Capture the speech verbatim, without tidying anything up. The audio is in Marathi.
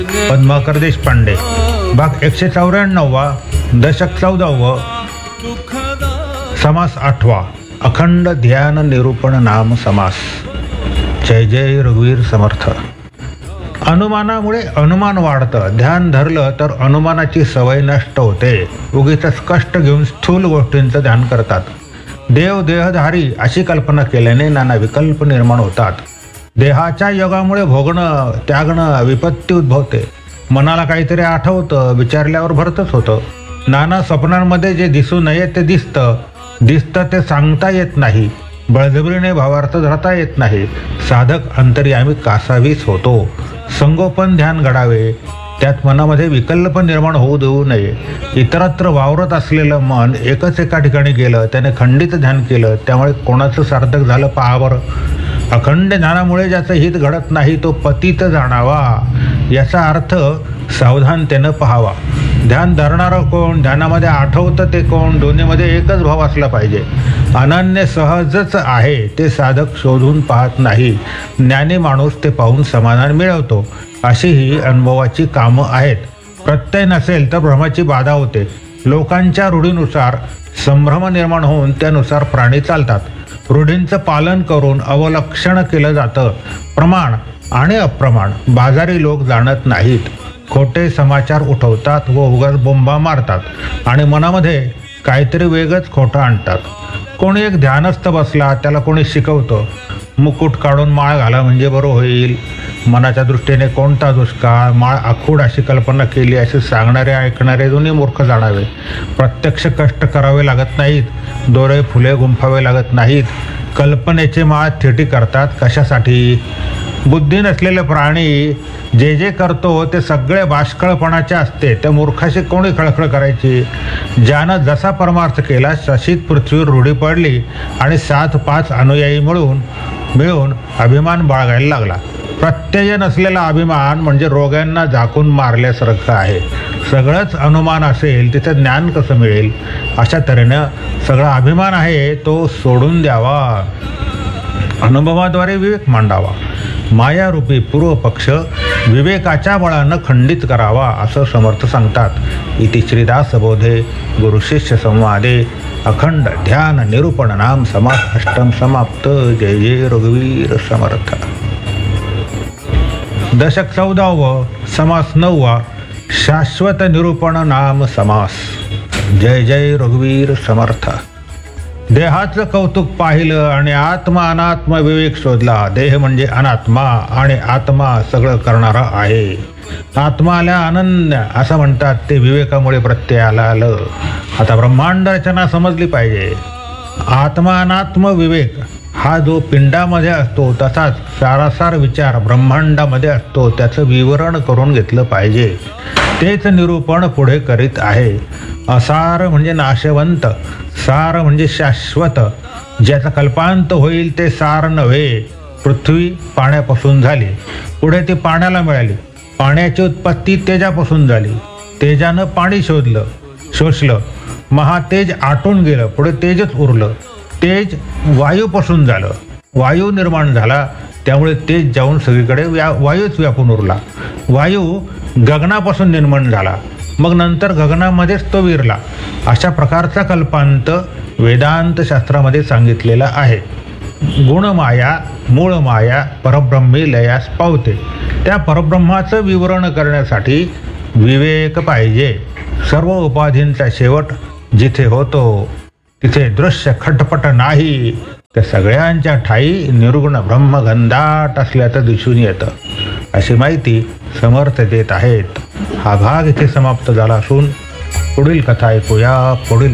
पद्माकर देशपांडे. भाग एकशे चौऱ्याण्णववा, दशक चौदावं, समास आठवा. अखंड ध्यान निरूपण नाम समास. जय जय रघुवीर समर्थ. अनुमानामुळे अनुमान वाढतं. ध्यान धरलं तर अनुमानाची सवय नष्ट होते. उगीच कष्ट घेऊन स्थूल गोष्टींचं ध्यान करतात. देव देहधारी अशी कल्पना केल्याने नाना विकल्प निर्माण होतात. देहाच्या योगामुळे भोगणं त्यागणं विपत्ती उद्भवते. मनाला काहीतरी आठवतं, विचारल्यावर भरतच होतं. नाना स्वप्नांमध्ये जे दिसू नये ते दिसतं. दिसतं ते सांगता येत नाही. बळजबरीने भावार्थ धरता येत नाही. साधक अंतर्यामी कासावीस होतो. संगोपन ध्यान घडावे. त्यात मनामध्ये विकल्प निर्माण होऊ देऊ नये. इतरत्र वावरत असलेलं मन एकच एका ठिकाणी गेलं, त्याने खंडित ध्यान केलं, त्यामुळे कोणाचं सार्थक झालं पहा बरं. अखंड ध्यानामुळे ज्याचं हित घडत नाही तो पतित जाणावा. याचा अर्थ सावधानतेनं पहावा. ध्यान धरणारं कोण, ध्यानामध्ये आठवतं ते कोण, दोन्हीमध्ये एकच भाव असला पाहिजे. अनन्य सहजच आहे ते साधक शोधून पाहत नाही. ज्ञानी माणूस ते पाहून समाधान मिळवतो. अशी ही अनुभवाची कामं आहेत. प्रत्यय नसेल तर भ्रमाची बाधा होते. लोकांच्या रूढीनुसार संभ्रम निर्माण होऊन त्यानुसार प्राणी चालतात. रूढींचं पालन करून अवलक्षण केलं जातं. प्रमाण आणि अप्रमाण बाजारी लोक जाणत नाहीत. खोटे समाचार उठवतात व उगाच बोंबा मारतात आणि मनामध्ये काहीतरी वेगळंच खोटं आणतात. कोणी एक ध्यानस्थ बसला, त्याला कोणी शिकवतं, मुकुट काढून माळ घाला म्हणजे बरं होईल. मनाच्या दृष्टीने कोणता दुष्काळ, माळ आखूड अशी कल्पना केली असे सांगणारे ऐकणारे दोन्ही मूर्ख जाणावे. प्रत्यक्ष कष्ट करावे लागत नाहीत. दोरे फुले गुंफावे लागत नाहीत. कल्पनेचे माळ थिटी करतात कशासाठी? बुद्धी नसलेले प्राणी जे जे करतो ते सगळे बाष्कळपणाचे असते. त्या मूर्खाशी कोणी खळखळ करायची? ज्यानं जसा परमार्थ केला तशीच पृथ्वीवर रूढी पडली आणि सात पाच अनुयायी मिळून मिळून अभिमान बाळगायला लागला. प्रत्यय नसलेला अभिमान म्हणजे रोग्यांना झाकून मारल्यासारखं आहे. सगळंच अनुमान असेल तिथे ज्ञान कसं मिळेल? अशा तऱ्हेनं सगळा अभिमान आहे तो सोडून द्यावा. अनुभवाद्वारे विवेक मांडावा. मायारूपी पूर्व पक्ष विवेकाच्या बळानं खंडित करावा असं समर्थ सांगतात. इति श्रीदासबोधे गुरुशिष्य संवादे अखंड ध्यान निरूपण नाम समास अष्टम समाप्त. जय जय रघुवीर समर्थ. दशक चौदावं, समास नववा. शाश्वत निरूपण नाम समास. जय जय रघुवीर समर्थ. देहाचं कौतुक पाहिलं आणि आत्मा अनात्म विवेक शोधला. देह म्हणजे अनात्मा आणि आत्मा सगळं करणारा आहे. आत्माला अनन्य असं म्हणतात ते विवेकामुळे प्रत्ययाला आलं. आता ब्रह्मांड रचना समजली पाहिजे. आत्मा अनात्म विवेक हा जो पिंडामध्ये असतो तसाच सारासार विचार ब्रह्मांडामध्ये असतो. त्याचं विवरण करून घेतलं पाहिजे. तेच निरूपण पुढे करीत आहे. असार म्हणजे नाशवंत, सार म्हणजे शाश्वत. ज्याचा कल्पांत होईल ते सार नव्हे. पृथ्वी पाण्यापासून झाली, पुढे ती पाण्याला मिळाली. पाण्याची उत्पत्ती तेजापासून झाली. तेजानं पाणी शोधलं शोषलं. महातेज आटून गेलं, पुढे तेजच उरलं. तेज वायूपासून झालं, वायू निर्माण झाला, त्यामुळे तेज जाऊन सगळीकडे व्या वायूच व्यापून उरला. वायू गगनापासून निर्माण झाला, मग नंतर गगनामध्येच तो विरला. अशा प्रकारचा कल्पांत वेदांत शास्त्रामध्ये सांगितलेला आहे. गुणमाया मूळ माया परब्रह्मी लयास पावते. त्या परब्रह्माचं विवरण करण्यासाठी विवेक पाहिजे. सर्व उपाधींचा शेवट जिथे होतो तिथे दृश्य खटपट नाही. त्या सगळ्यांच्या ठाई निर्गुण ब्रह्मगंधाट असल्याचं दिसून येतं. अशी माहिती समर्थ देत आहेत. हा भाग इथे समाप्त झाला असून पुढील कथा ऐकूया पुढील